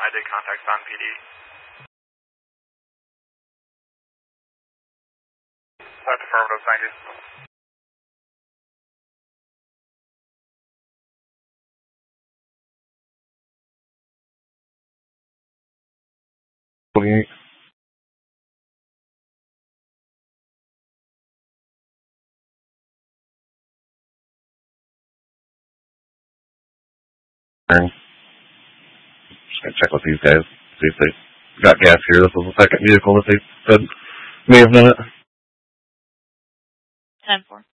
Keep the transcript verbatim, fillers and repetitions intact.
I did contact Sun P D. That's affirmative, thank you. twenty-eight. Just gonna check with these guys, see if they got gas here. This was the second vehicle that they said may have done it. ten four.